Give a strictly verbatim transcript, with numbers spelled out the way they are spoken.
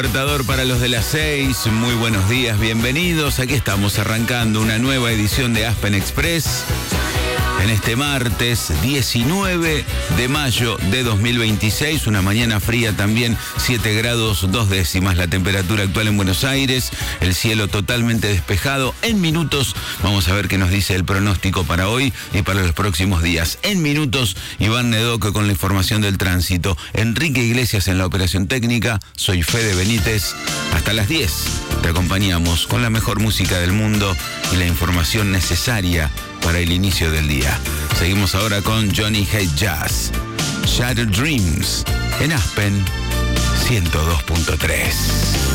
Despertador para los de las seis, muy buenos días, bienvenidos. Aquí estamos arrancando una nueva edición de Aspen Express en este martes diecinueve de mayo de dos mil veintiséis, una mañana fría también, siete grados dos décimas la temperatura actual en Buenos Aires, el cielo totalmente despejado. En minutos vamos a ver qué nos dice el pronóstico para hoy y para los próximos días. En minutos, Iván Nedoque con la información del tránsito, Enrique Iglesias en la operación técnica, soy Fede Benítez. Hasta las diez te acompañamos con la mejor música del mundo y la información necesaria para el inicio del día. Seguimos ahora con Johnny Hate Jazz, Shattered Dreams, en Aspen ciento dos punto tres.